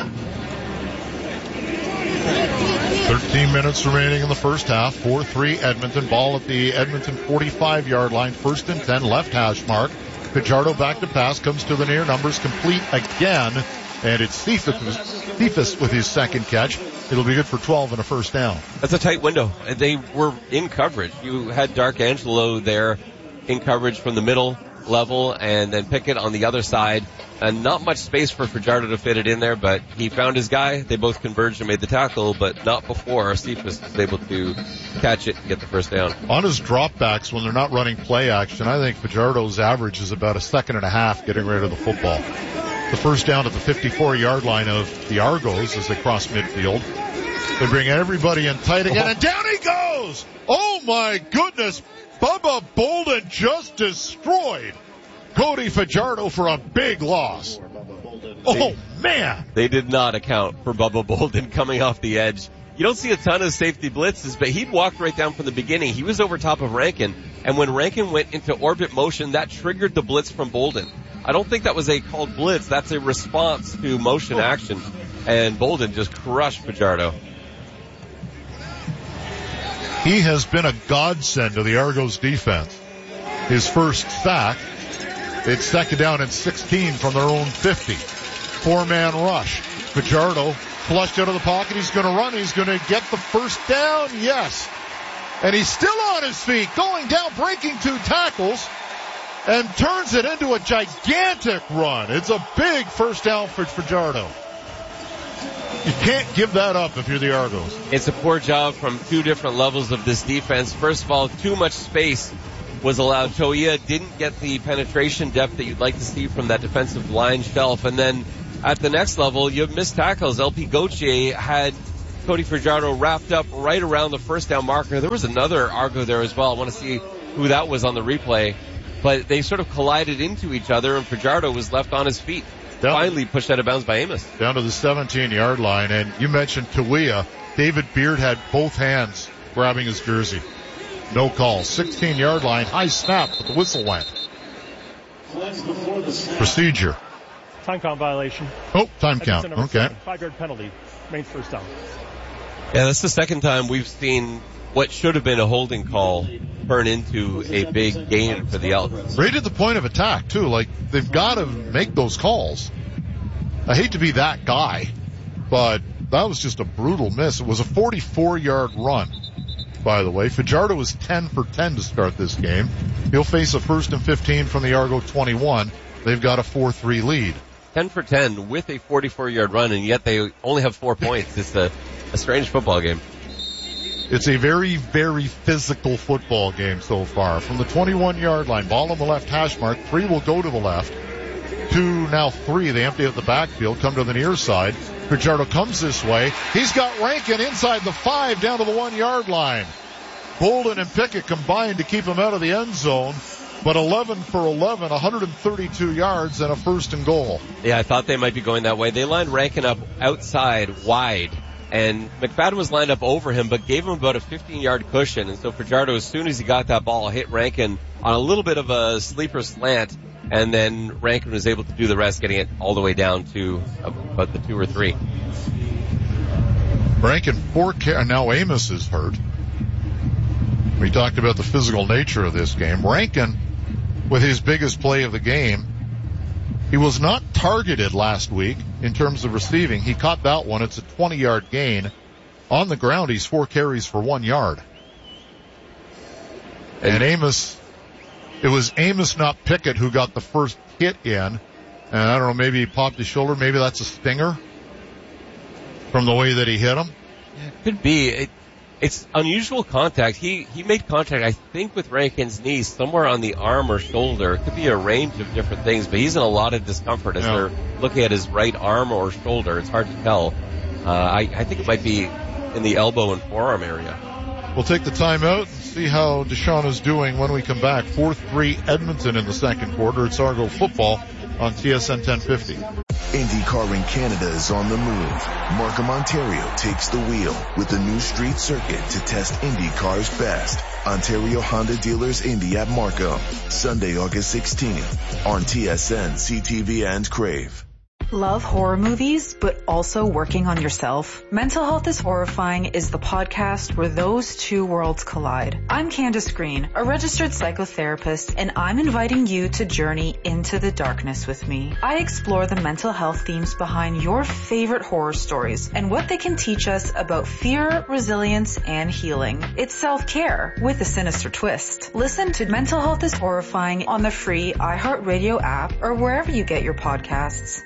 13 minutes remaining in the first half. 4-3 Edmonton. Ball at the Edmonton 45-yard line. 1st and 10, left hash mark. Fajardo back to pass, comes to the near numbers, complete again, and it's Cephas with his 2nd catch. It'll be good for 12 and a 1st down. That's a tight window. They were in coverage. You had D'Arcangelo there in coverage from the middle level, and then Pickett on the other side. And not much space for Fajardo to fit it in there, but he found his guy. They both converged and made the tackle, but not before Cephas was able to catch it and get the 1st down. On his dropbacks, when they're not running play action, I think Fajardo's average is about 1.5 seconds getting rid of the football. The 1st down at the 54-yard line of the Argos as they cross midfield. They bring everybody in tight again, and down he goes! Oh my goodness! Bubba Bolden just destroyed Cody Fajardo for a big loss. Oh, man! They did not account for Bubba Bolden coming off the edge. You don't see a ton of safety blitzes, but he'd walked right down from the beginning. He was over top of Rankin, and when Rankin went into orbit motion, that triggered the blitz from Bolden. I don't think that was a called blitz. That's a response to motion action, and Bolden just crushed Fajardo. He has been a godsend to the Argos defense. His first sack. It's 2nd down and 16 from their own 50. 4-man rush. Fajardo flushed out of the pocket. He's going to run. He's going to get the 1st down. Yes. And he's still on his feet, going down, breaking 2 tackles, and turns it into a gigantic run. It's a big 1st down for Fajardo. You can't give that up if you're the Argos. It's a poor job from two different levels of this defense. First of all, too much space was allowed. Toia didn't get the penetration depth that you'd like to see from that defensive line shelf. And then at the next level, you have missed tackles. LP Gauthier had Cody Fajardo wrapped up right around the first down marker. There was another Argo there as well. I want to see who that was on the replay. But they sort of collided into each other, and Fajardo was left on his feet. Finally pushed out of bounds by Amos. Down to the 17-yard line. And you mentioned Toia. David Beard had both hands grabbing his jersey. No call. 16-yard line. High snap, but the whistle went. Procedure. Time count violation. Oh, time count. Okay. 5-yard penalty. Main first down. Yeah, that's the second time we've seen what should have been a holding call turn into a big gain for the Elks. Right at the point of attack, too. Like, they've got to make those calls. I hate to be that guy, but that was just a brutal miss. It was a 44-yard run, by the way. Fajardo was 10 for 10 to start this game. He'll face a 1st and 15 from the Argo 21. They've got a 4-3 lead. 10 for 10 with a 44-yard run, and yet they only have 4 points. It's a strange football game. It's a very, very physical football game so far. From the 21-yard line, ball on the left hash mark. 3 will go to the left. 2, now 3. They empty out the backfield, come to the near side. Fajardo comes this way. He's got Rankin inside the 5 down to the 1-yard line. Bolden and Pickett combined to keep him out of the end zone. But 11 for 11, 132 yards and a 1st and goal. Yeah, I thought they might be going that way. They lined Rankin up outside wide. And McFadden was lined up over him, but gave him about a 15-yard cushion. And so Fajardo, as soon as he got that ball, hit Rankin on a little bit of a sleeper slant. And then Rankin was able to do the rest, getting it all the way down to about the 2 or 3. Rankin, now Amos is hurt. We talked about the physical nature of this game. Rankin, with his biggest play of the game, he was not targeted last week in terms of receiving. He caught that one. It's a 20-yard gain. On the ground, he's 4 carries for 1 yard. And Amos, it was Amos, not Pickett, who got the first hit in. And I don't know, maybe he popped his shoulder. Maybe that's a stinger from the way that he hit him. Yeah, it could be. It's unusual contact. He made contact, I think, with Rankin's knee somewhere on the arm or shoulder. It could be a range of different things, but he's in a lot of discomfort as they're looking at his right arm or shoulder. It's hard to tell. I think it might be in the elbow and forearm area. We'll take the timeout and see how Deshaun is doing when we come back. 4-3 Edmonton in the second quarter. It's Argo football on TSN 1050. IndyCar in Canada is on the move. Markham, Ontario takes the wheel with the new street circuit to test IndyCar's best. Ontario Honda Dealers Indy at Markham, Sunday, August 16th on TSN, CTV, and Crave. Love horror movies, but also working on yourself? Mental Health is Horrifying is the podcast where those two worlds collide. I'm Candace Green, a registered psychotherapist, and I'm inviting you to journey into the darkness with me. I explore the mental health themes behind your favorite horror stories and what they can teach us about fear, resilience, and healing. It's self-care with a sinister twist. Listen to Mental Health is Horrifying on the free iHeartRadio app or wherever you get your podcasts.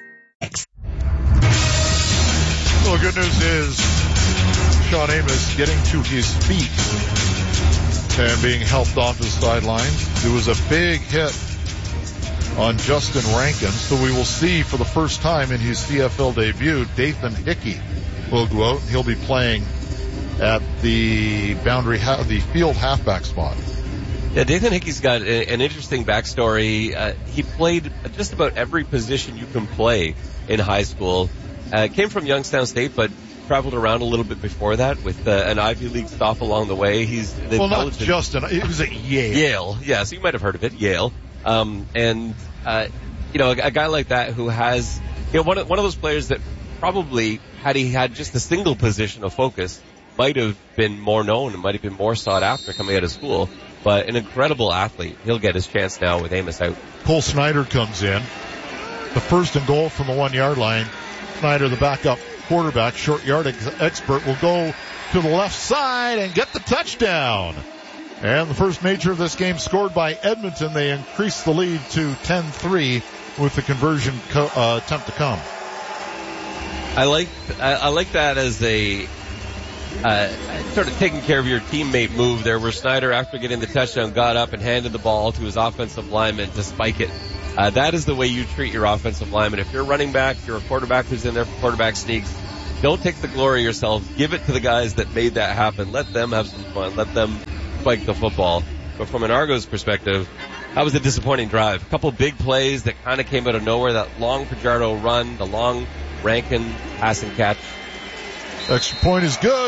Well, the good news is Sean Amos getting to his feet and being helped off the sidelines. There was a big hit on Justin Rankin, so we will see for the first time in his CFL debut, Dathan Hickey will go out and he'll be playing at the the field halfback spot. Yeah, Dathan Hickey's got an interesting backstory. He played just about every position you can play in high school. Came from Youngstown State, but traveled around a little bit before that with an Ivy League stop along the way. He's not just it was at Yale. Yale, yeah, so you might have heard of it, Yale. A guy like that who has, one of those players that probably, had he had just a single position of focus, might have been more known and might have been more sought after coming out of school. But an incredible athlete. He'll get his chance now with Amos out. Cole Snyder comes in. The 1st and goal from the 1 yard line. Snyder, the backup quarterback, short yardage expert, will go to the left side and get the touchdown. And the first major of this game scored by Edmonton. They increase the lead to 10-3 with the conversion attempt to come. I like that as a sort of taking care of your teammate move there, where Snyder, after getting the touchdown, got up and handed the ball to his offensive lineman to spike it. That is the way you treat your offensive lineman. If you're a running back, you're a quarterback who's in there for quarterback sneaks, don't take the glory yourselves. Give it to the guys that made that happen. Let them have some fun. Let them spike the football. But from an Argos perspective, that was a disappointing drive. A couple big plays that kind of came out of nowhere. That long Fajardo run, the long Rankin pass and catch. Extra point is good.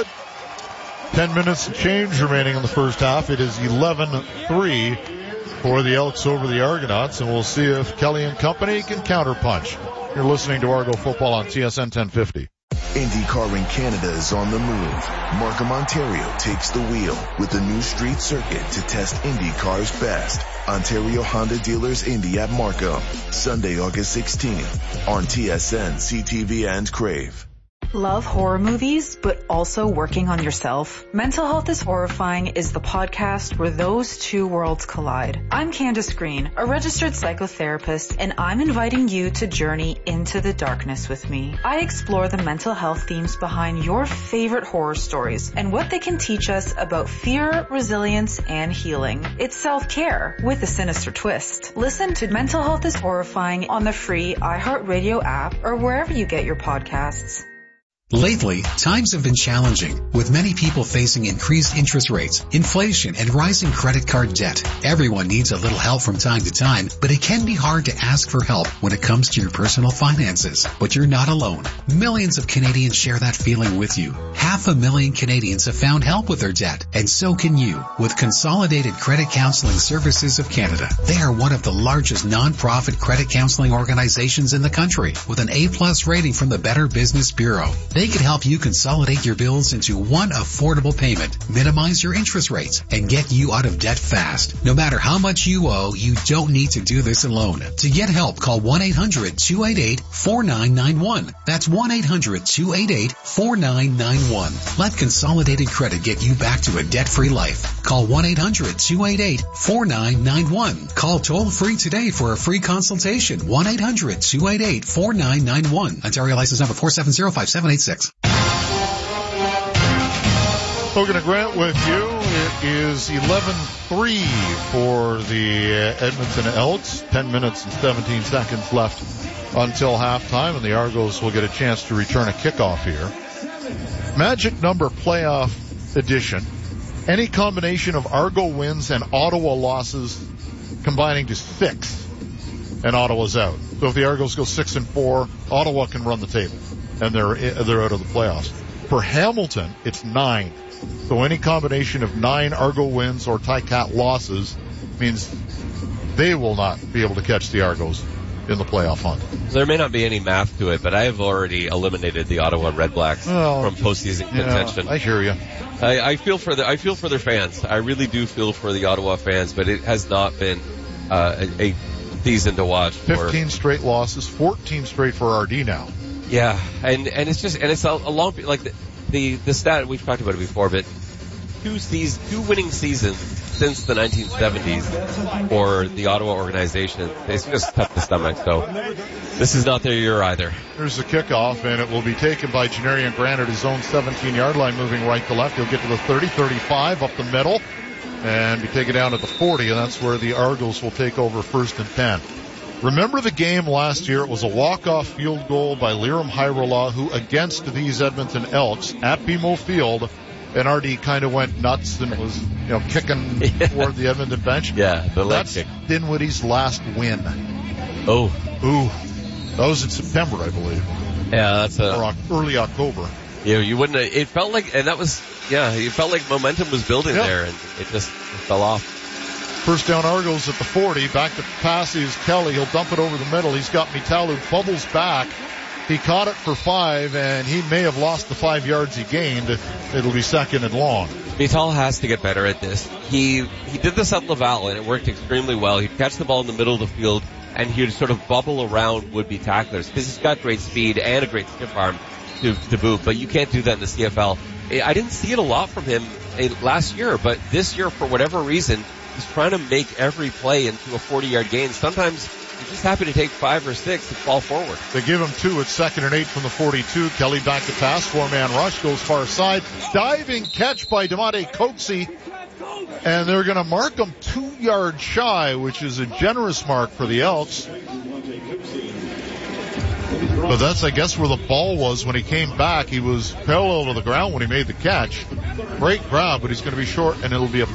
10 minutes and change remaining in the first half. It is 11-3 for the Elks over the Argonauts, and we'll see if Kelly and company can counterpunch. You're listening to Argo Football on TSN 1050. IndyCar in Canada is on the move. Markham, Ontario takes the wheel with the new street circuit to test Indy cars best. Ontario Honda Dealers Indy at Markham, Sunday, August 16th on TSN, CTV, and Crave. Love horror movies, but also working on yourself? Mental Health is Horrifying is the podcast where those two worlds collide. I'm Candace Green, a registered psychotherapist, and I'm inviting you to journey into the darkness with me. I explore the mental health themes behind your favorite horror stories and what they can teach us about fear, resilience, and healing. It's self-care with a sinister twist. Listen to Mental Health is Horrifying on the free iHeartRadio app or wherever you get your podcasts. Lately, times have been challenging, with many people facing increased interest rates, inflation, and rising credit card debt. Everyone needs a little help from time to time, but it can be hard to ask for help when it comes to your personal finances. But you're not alone. Millions of Canadians share that feeling with you. 500,000 Canadians have found help with their debt, and so can you, with Consolidated Credit Counseling Services of Canada. They are one of the largest non-profit credit counseling organizations in the country, with an A+ rating from the Better Business Bureau. They can help you consolidate your bills into one affordable payment, minimize your interest rates, and get you out of debt fast. No matter how much you owe, you don't need to do this alone. To get help, call 1-800-288-4991. That's 1-800-288-4991. Let Consolidated Credit get you back to a debt-free life. Call 1-800-288-4991. Call toll-free today for a free consultation. 1-800-288-4991. Ontario license number 4705786. Logan and Grant with you. It is 11-3 for the Edmonton Elks. 10 minutes and 17 seconds left until halftime, and the Argos will get a chance to return a kickoff here. Magic number playoff edition. Any combination of Argo wins and Ottawa losses combining to 6, and Ottawa's out. So if the Argos go 6-4, Ottawa can run the table, and they're out of the playoffs. For Hamilton, it's 9. So any combination of 9 Argo wins or Ticat losses means they will not be able to catch the Argos in the playoff hunt. There may not be any math to it, but I have already eliminated the Ottawa Redblacks from postseason contention. I hear you. I feel for their fans. I really do feel for the Ottawa fans, but it has not been a season to watch. 15 straight losses, 14 straight for RD now. Yeah, and it's a long, like the stat, we've talked about it before, but 2 winning seasons since the 1970s for the Ottawa organization. It's just tough to stomach, so this is not their year either. Here's the kickoff, and it will be taken by Janarian Grant at his own 17-yard line, moving right to left. He'll get to the 30, 35, up the middle, and be taken down at the 40, and that's where the Argos will take over 1st and 10. Remember the game last year? It was a walk-off field goal by Liram Hyrula, who against these Edmonton Elks at BMO Field, and RD kind of went nuts and was, kicking toward the Edmonton bench. Yeah, the leg That's kick. Dinwiddie's last win. Oh. Ooh. That was in September, I believe. Yeah, that's or early October. You wouldn't, it felt like, and that was, it felt like momentum was building there, and it just fell off. First down Argos at the 40. Back to pass is Kelly. He'll dump it over the middle. He's got Mittal, who bubbles back. He caught it for 5, and he may have lost the 5 yards he gained. It'll be 2nd and long. Mittal has to get better at this. He did this at Laval, and it worked extremely well. He'd catch the ball in the middle of the field, and he would sort of bubble around would-be tacklers, because he's got great speed and a great stiff arm to boot, but you can't do that in the CFL. I didn't see it a lot from him last year, but this year, for whatever reason, he's trying to make every play into a 40-yard gain. Sometimes you just happy to take 5 or 6 and fall forward. They give him 2 at 2nd and 8 from the 42. Kelly back to pass. 4-man rush, goes far side. Diving catch by Demonte Coxie. And they're going to mark him 2 yards shy, which is a generous mark for the Elks. But that's, I guess, where the ball was when he came back. He was parallel to the ground when he made the catch. Great grab, but he's going to be short, and it'll be a